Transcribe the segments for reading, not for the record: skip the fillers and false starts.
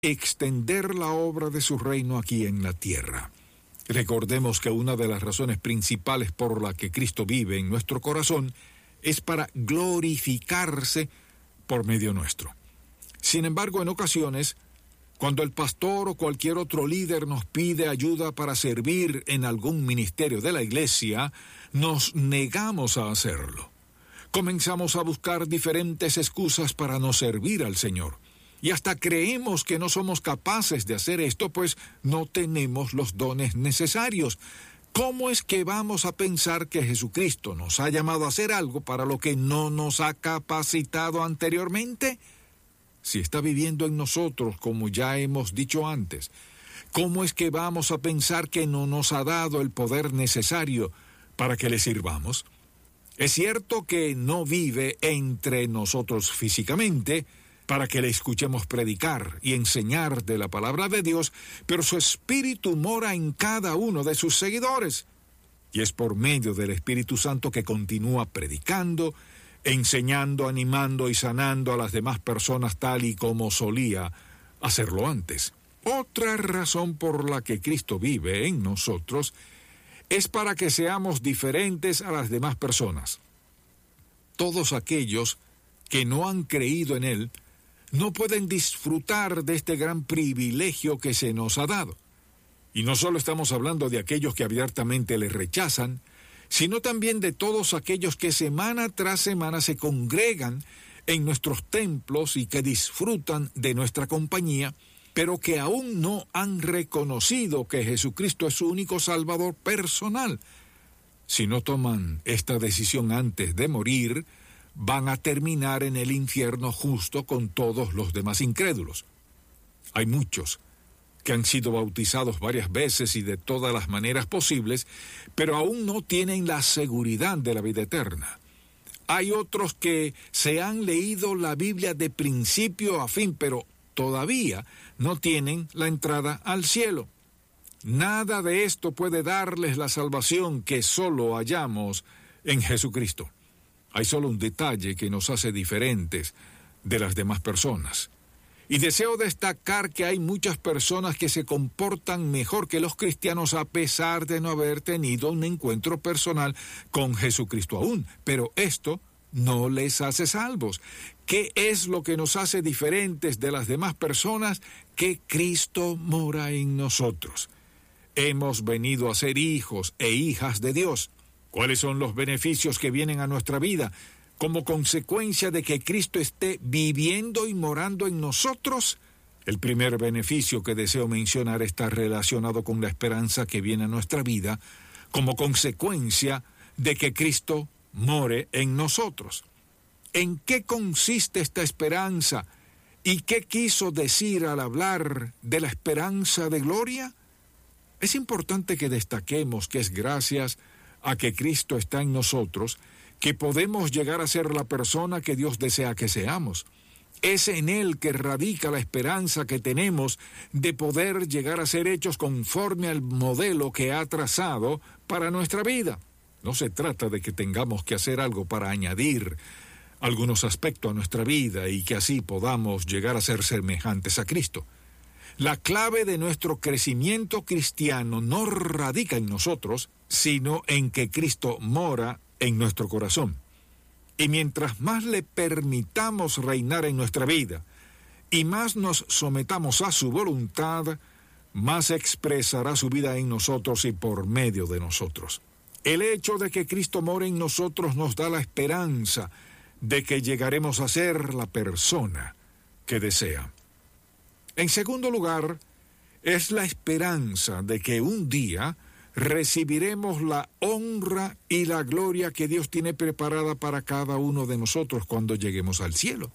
extender la obra de su reino aquí en la tierra. Recordemos que una de las razones principales por la que Cristo vive en nuestro corazón es para glorificarse por medio nuestro. Sin embargo, en ocasiones, cuando el pastor o cualquier otro líder nos pide ayuda para servir en algún ministerio de la iglesia, nos negamos a hacerlo. Comenzamos a buscar diferentes excusas para no servir al Señor. Y hasta creemos que no somos capaces de hacer esto, pues no tenemos los dones necesarios. ¿Cómo es que vamos a pensar que Jesucristo nos ha llamado a hacer algo para lo que no nos ha capacitado anteriormente? Si está viviendo en nosotros, como ya hemos dicho antes, ¿cómo es que vamos a pensar que no nos ha dado el poder necesario para que le sirvamos? Es cierto que no vive entre nosotros físicamente para que le escuchemos predicar y enseñar de la palabra de Dios, pero su espíritu mora en cada uno de sus seguidores. Y es por medio del Espíritu Santo que continúa predicando, enseñando, animando y sanando a las demás personas tal y como solía hacerlo antes. Otra razón por la que Cristo vive en nosotros es para que seamos diferentes a las demás personas. Todos aquellos que no han creído en Él no pueden disfrutar de este gran privilegio que se nos ha dado. Y no solo estamos hablando de aquellos que abiertamente le rechazan, sino también de todos aquellos que semana tras semana se congregan en nuestros templos y que disfrutan de nuestra compañía, pero que aún no han reconocido que Jesucristo es su único Salvador personal. Si no toman esta decisión antes de morir, van a terminar en el infierno justo con todos los demás incrédulos. Hay muchos que han sido bautizados varias veces y de todas las maneras posibles, pero aún no tienen la seguridad de la vida eterna. Hay otros que se han leído la Biblia de principio a fin, pero todavía no tienen la entrada al cielo. Nada de esto puede darles la salvación que solo hallamos en Jesucristo. Hay solo un detalle que nos hace diferentes de las demás personas. Y deseo destacar que hay muchas personas que se comportan mejor que los cristianos a pesar de no haber tenido un encuentro personal con Jesucristo aún. Pero esto no les hace salvos. ¿Qué es lo que nos hace diferentes de las demás personas? Que Cristo mora en nosotros. Hemos venido a ser hijos e hijas de Dios. ¿Cuáles son los beneficios que vienen a nuestra vida como consecuencia de que Cristo esté viviendo y morando en nosotros? El primer beneficio que deseo mencionar está relacionado con la esperanza que viene a nuestra vida como consecuencia de que Cristo more en nosotros. ¿En qué consiste esta esperanza? ¿Y qué quiso decir al hablar de la esperanza de gloria? Es importante que destaquemos que es gracias a que Cristo está en nosotros que podemos llegar a ser la persona que Dios desea que seamos. Es en Él que radica la esperanza que tenemos de poder llegar a ser hechos conforme al modelo que ha trazado para nuestra vida. No se trata de que tengamos que hacer algo para añadir algunos aspectos a nuestra vida y que así podamos llegar a ser semejantes a Cristo. La clave de nuestro crecimiento cristiano no radica en nosotros, sino en que Cristo mora en nuestro corazón. Y mientras más le permitamos reinar en nuestra vida y más nos sometamos a su voluntad, más expresará su vida en nosotros y por medio de nosotros. El hecho de que Cristo more en nosotros nos da la esperanza de que llegaremos a ser la persona que desea. En segundo lugar, es la esperanza de que un día recibiremos la honra y la gloria que Dios tiene preparada para cada uno de nosotros cuando lleguemos al cielo.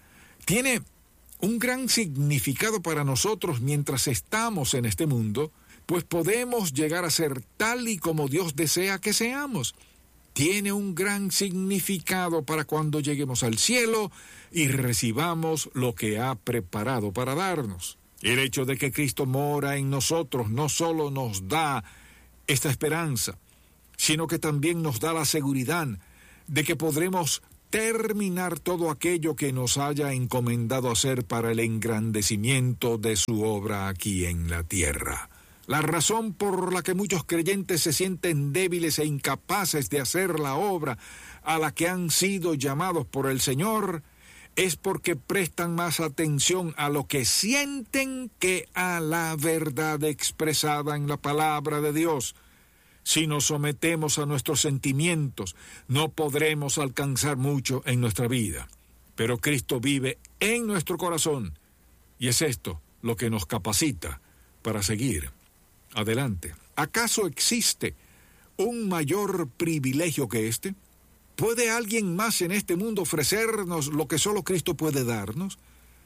Tiene un gran significado para nosotros mientras estamos en este mundo, pues podemos llegar a ser tal y como Dios desea que seamos. Tiene un gran significado para cuando lleguemos al cielo y recibamos lo que ha preparado para darnos. El hecho de que Cristo mora en nosotros no solo nos da esta esperanza, sino que también nos da la seguridad de que podremos terminar todo aquello que nos haya encomendado hacer para el engrandecimiento de su obra aquí en la tierra. La razón por la que muchos creyentes se sienten débiles e incapaces de hacer la obra a la que han sido llamados por el Señor es porque prestan más atención a lo que sienten que a la verdad expresada en la palabra de Dios. Si nos sometemos a nuestros sentimientos, no podremos alcanzar mucho en nuestra vida. Pero Cristo vive en nuestro corazón, y es esto lo que nos capacita para seguir adelante. ¿Acaso existe un mayor privilegio que este? ¿Puede alguien más en este mundo ofrecernos lo que solo Cristo puede darnos?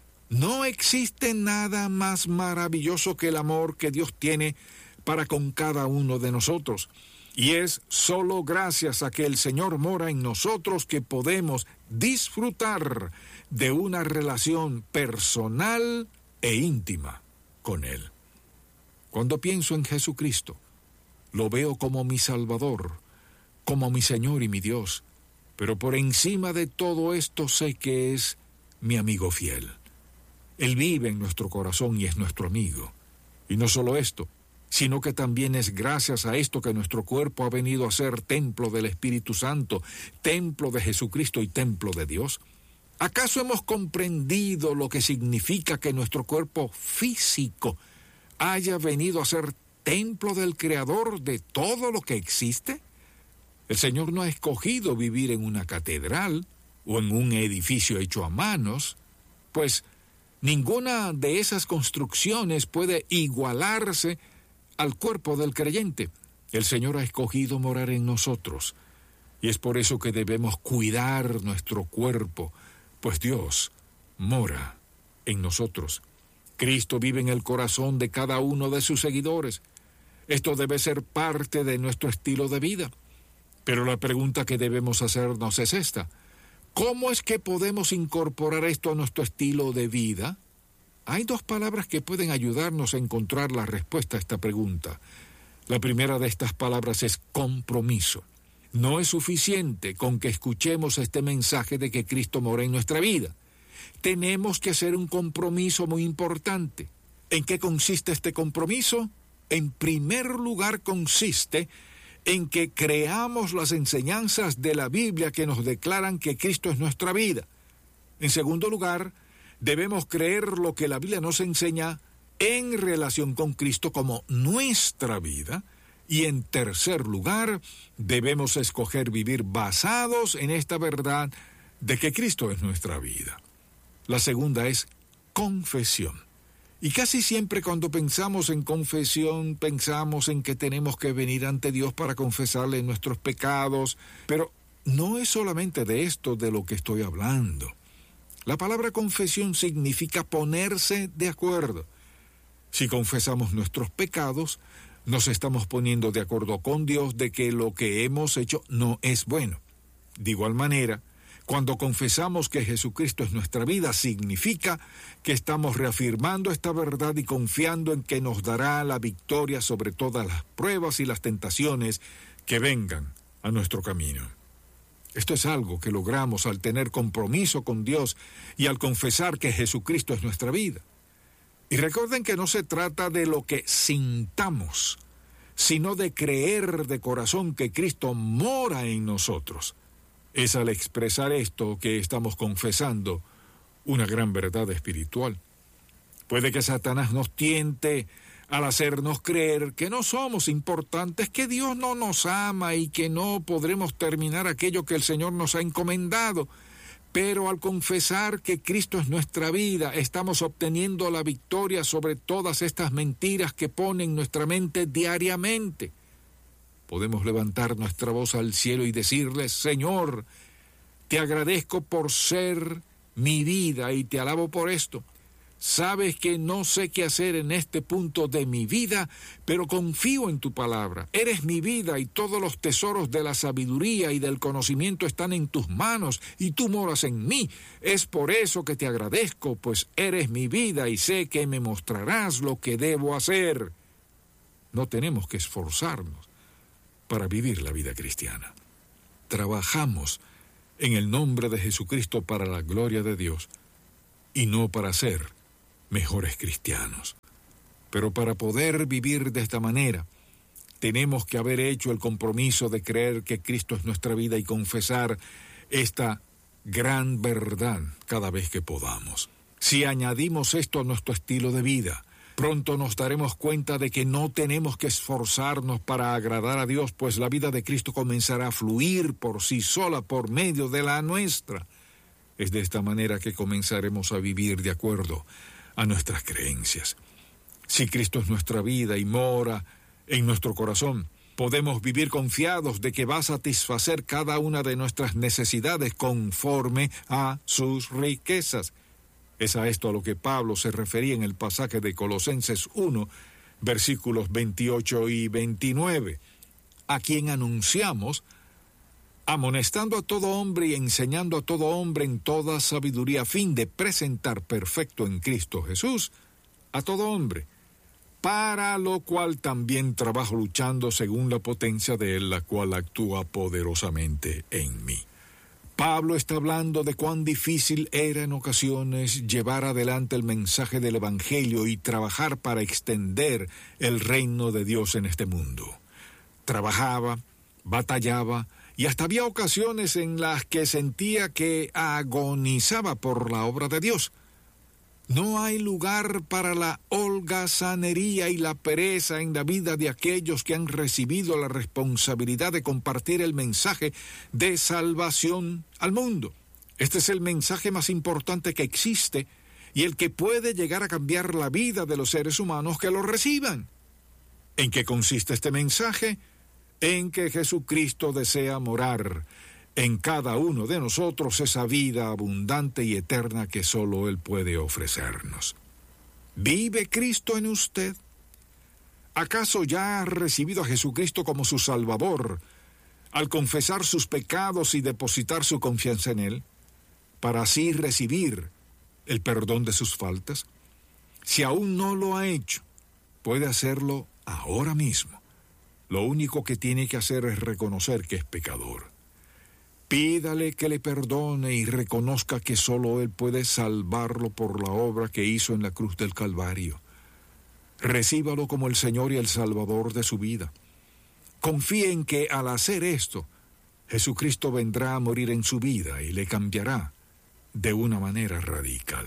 No existe nada más maravilloso que el amor que Dios tiene para con cada uno de nosotros. Y es solo gracias a que el Señor mora en nosotros que podemos disfrutar de una relación personal e íntima con Él. Cuando pienso en Jesucristo, lo veo como mi Salvador, como mi Señor y mi Dios, pero por encima de todo esto sé que es mi amigo fiel. Él vive en nuestro corazón y es nuestro amigo. Y no solo esto, sino que también es gracias a esto que nuestro cuerpo ha venido a ser templo del Espíritu Santo, templo de Jesucristo y templo de Dios. ¿Acaso hemos comprendido lo que significa que nuestro cuerpo físico haya venido a ser templo del Creador de todo lo que existe? El Señor no ha escogido vivir en una catedral o en un edificio hecho a manos, pues ninguna de esas construcciones puede igualarse al cuerpo del creyente. El Señor ha escogido morar en nosotros, y es por eso que debemos cuidar nuestro cuerpo, pues Dios mora en nosotros. Cristo vive en el corazón de cada uno de sus seguidores. Esto debe ser parte de nuestro estilo de vida. Pero la pregunta que debemos hacernos es esta: ¿cómo es que podemos incorporar esto a nuestro estilo de vida? Hay dos palabras que pueden ayudarnos a encontrar la respuesta a esta pregunta. La primera de estas palabras es compromiso. No es suficiente con que escuchemos este mensaje de que Cristo mora en nuestra vida. Tenemos que hacer un compromiso muy importante. ¿En qué consiste este compromiso? En primer lugar, consiste en que creamos las enseñanzas de la Biblia que nos declaran que Cristo es nuestra vida. En segundo lugar, debemos creer lo que la Biblia nos enseña en relación con Cristo como nuestra vida. Y en tercer lugar, debemos escoger vivir basados en esta verdad de que Cristo es nuestra vida. La segunda es confesión. Y casi siempre cuando pensamos en confesión, pensamos en que tenemos que venir ante Dios para confesarle nuestros pecados, pero no es solamente de esto de lo que estoy hablando. La palabra confesión significa ponerse de acuerdo. Si confesamos nuestros pecados, nos estamos poniendo de acuerdo con Dios de que lo que hemos hecho no es bueno. De igual manera, cuando confesamos que Jesucristo es nuestra vida, significa que estamos reafirmando esta verdad y confiando en que nos dará la victoria sobre todas las pruebas y las tentaciones que vengan a nuestro camino. Esto es algo que logramos al tener compromiso con Dios y al confesar que Jesucristo es nuestra vida. Y recuerden que no se trata de lo que sintamos, sino de creer de corazón que Cristo mora en nosotros. Es al expresar esto que estamos confesando una gran verdad espiritual. Puede que Satanás nos tiente al hacernos creer que no somos importantes, que Dios no nos ama y que no podremos terminar aquello que el Señor nos ha encomendado. Pero al confesar que Cristo es nuestra vida, estamos obteniendo la victoria sobre todas estas mentiras que ponen nuestra mente diariamente. Podemos levantar nuestra voz al cielo y decirle: Señor, te agradezco por ser mi vida y te alabo por esto. Sabes que no sé qué hacer en este punto de mi vida, pero confío en tu palabra. Eres mi vida y todos los tesoros de la sabiduría y del conocimiento están en tus manos y tú moras en mí. Es por eso que te agradezco, pues eres mi vida y sé que me mostrarás lo que debo hacer. No tenemos que esforzarnos para vivir la vida cristiana. Trabajamos en el nombre de Jesucristo para la gloria de Dios, y no para ser mejores cristianos. Pero para poder vivir de esta manera, tenemos que haber hecho el compromiso de creer que Cristo es nuestra vida y confesar esta gran verdad cada vez que podamos. Si añadimos esto a nuestro estilo de vida, pronto nos daremos cuenta de que no tenemos que esforzarnos para agradar a Dios, pues la vida de Cristo comenzará a fluir por sí sola por medio de la nuestra. Es de esta manera que comenzaremos a vivir de acuerdo a nuestras creencias. Si Cristo es nuestra vida y mora en nuestro corazón, podemos vivir confiados de que va a satisfacer cada una de nuestras necesidades conforme a sus riquezas. Es a esto a lo que Pablo se refería en el pasaje de Colosenses 1, versículos 28 y 29, a quien anunciamos, amonestando a todo hombre y enseñando a todo hombre en toda sabiduría, a fin de presentar perfecto en Cristo Jesús a todo hombre, para lo cual también trabajo luchando según la potencia de Él, la cual actúa poderosamente en mí. Pablo está hablando de cuán difícil era en ocasiones llevar adelante el mensaje del Evangelio y trabajar para extender el reino de Dios en este mundo. Trabajaba, batallaba, y hasta había ocasiones en las que sentía que agonizaba por la obra de Dios. No hay lugar para la holgazanería y la pereza en la vida de aquellos que han recibido la responsabilidad de compartir el mensaje de salvación al mundo. Este es el mensaje más importante que existe y el que puede llegar a cambiar la vida de los seres humanos que lo reciban. ¿En qué consiste este mensaje? En que Jesucristo desea morar en cada uno de nosotros esa vida abundante y eterna que solo Él puede ofrecernos. ¿Vive Cristo en usted? ¿Acaso ya ha recibido a Jesucristo como su Salvador al confesar sus pecados y depositar su confianza en Él, para así recibir el perdón de sus faltas? Si aún no lo ha hecho, puede hacerlo ahora mismo. Lo único que tiene que hacer es reconocer que es pecador. Pídale que le perdone y reconozca que solo Él puede salvarlo por la obra que hizo en la cruz del Calvario. Recíbalo como el Señor y el Salvador de su vida. Confíe en que al hacer esto, Jesucristo vendrá a morir en su vida y le cambiará de una manera radical.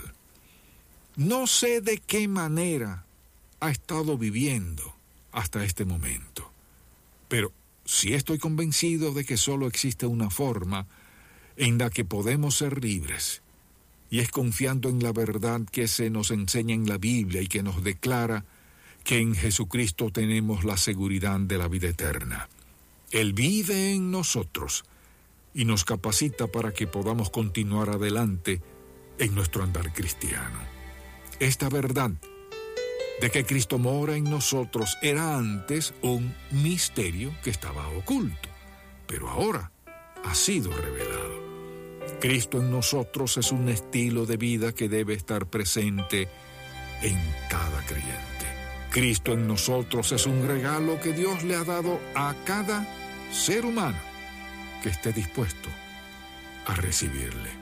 No sé de qué manera ha estado viviendo hasta este momento, pero sí estoy convencido de que solo existe una forma en la que podemos ser libres, y es confiando en la verdad que se nos enseña en la Biblia y que nos declara que en Jesucristo tenemos la seguridad de la vida eterna. Él vive en nosotros y nos capacita para que podamos continuar adelante en nuestro andar cristiano. Esta verdad de que Cristo mora en nosotros era antes un misterio que estaba oculto, pero ahora ha sido revelado. Cristo en nosotros es un estilo de vida que debe estar presente en cada creyente. Cristo en nosotros es un regalo que Dios le ha dado a cada ser humano que esté dispuesto a recibirle.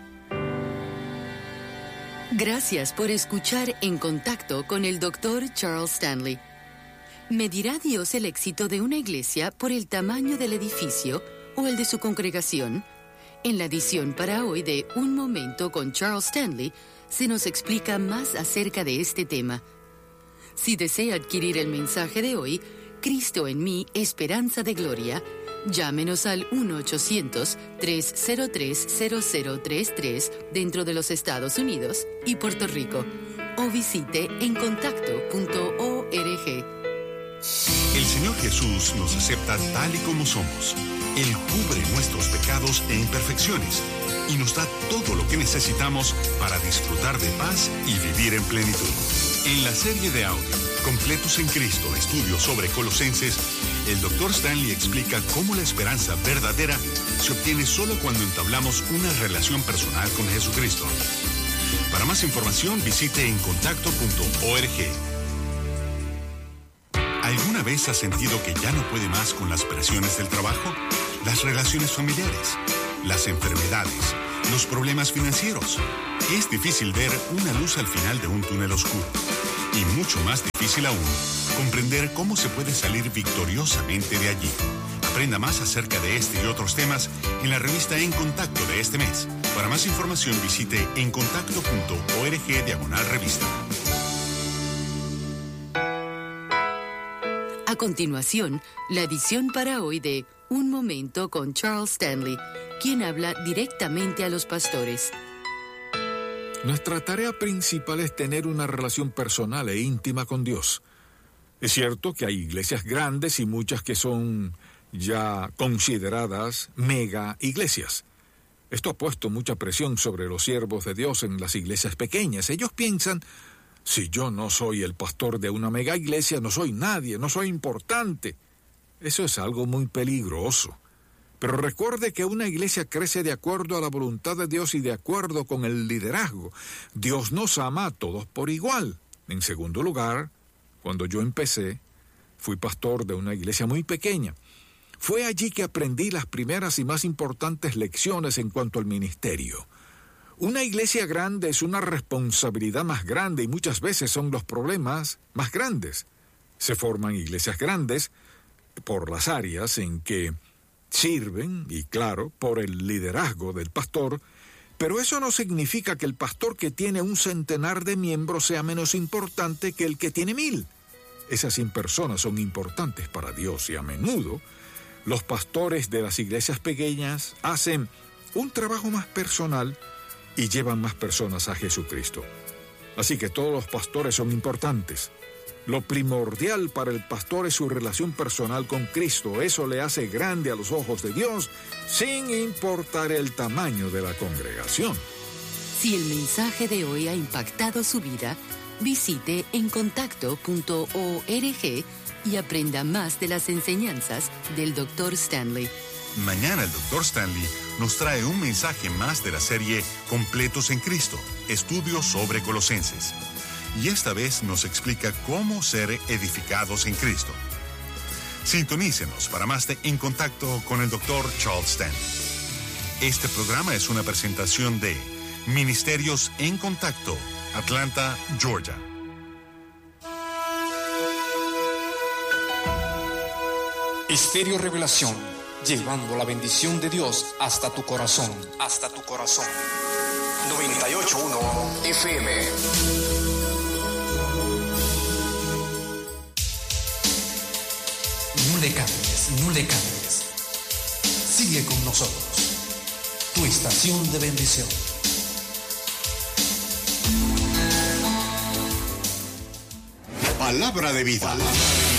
Gracias por escuchar En Contacto con el Dr. Charles Stanley. ¿Medirá Dios el éxito de una iglesia por el tamaño del edificio o el de su congregación? En la edición para hoy de Un Momento con Charles Stanley, se nos explica más acerca de este tema. Si desea adquirir el mensaje de hoy, Cristo en mí, Esperanza de Gloria, llámenos al 1-800-303-0033 dentro de los Estados Unidos y Puerto Rico, o visite encontacto.org. El Señor Jesús nos acepta tal y como somos. Él cubre nuestros pecados e imperfecciones y nos da todo lo que necesitamos para disfrutar de paz y vivir en plenitud. En la serie de audio Completos en Cristo, estudios sobre Colosenses, el Dr. Stanley explica cómo la esperanza verdadera se obtiene solo cuando entablamos una relación personal con Jesucristo. Para más información, visite encontacto.org. ¿Alguna vez has sentido que ya no puede más con las presiones del trabajo, las relaciones familiares, las enfermedades, los problemas financieros. Es difícil ver una luz al final de un túnel oscuro. Y mucho más difícil aún, comprender cómo se puede salir victoriosamente de allí. Aprenda más acerca de este y otros temas en la revista En Contacto de este mes. Para más información visite encontacto.org/revista. A continuación, la edición para hoy de Un Momento con Charles Stanley, quien habla directamente a los pastores. Nuestra tarea principal es tener una relación personal e íntima con Dios. Es cierto que hay iglesias grandes y muchas que son ya consideradas mega iglesias. Esto ha puesto mucha presión sobre los siervos de Dios en las iglesias pequeñas. Ellos piensan, si yo no soy el pastor de una mega iglesia, no soy nadie, no soy importante. Eso es algo muy peligroso. Pero recuerde que una iglesia crece de acuerdo a la voluntad de Dios y de acuerdo con el liderazgo. Dios nos ama a todos por igual. En segundo lugar, cuando yo empecé, fui pastor de una iglesia muy pequeña. Fue allí que aprendí las primeras y más importantes lecciones en cuanto al ministerio. Una iglesia grande es una responsabilidad más grande y muchas veces son los problemas más grandes. Se forman iglesias grandes por las áreas en que sirven, y claro, por el liderazgo del pastor, pero eso no significa que el pastor que tiene 100 de miembros sea menos importante que el que tiene 1000. Esas 100 personas son importantes para Dios y a menudo los pastores de las iglesias pequeñas hacen un trabajo más personal y llevan más personas a Jesucristo. Así que todos los pastores son importantes. Lo primordial para el pastor es su relación personal con Cristo. Eso le hace grande a los ojos de Dios, sin importar el tamaño de la congregación. Si el mensaje de hoy ha impactado su vida, visite encontacto.org y aprenda más de las enseñanzas del Dr. Stanley. Mañana el Dr. Stanley nos trae un mensaje más de la serie Completos en Cristo, estudios sobre Colosenses. Y esta vez nos explica cómo ser edificados en Cristo. Sintonícenos para más de En Contacto con el Dr. Charles Stanley. Este programa es una presentación de Ministerios En Contacto, Atlanta, Georgia. Estéreo Revelación, llevando la bendición de Dios hasta tu corazón. Hasta tu corazón. 98.1 FM. No le cambies, no le cambies. Sigue con nosotros. Tu estación de bendición. Palabra de vida.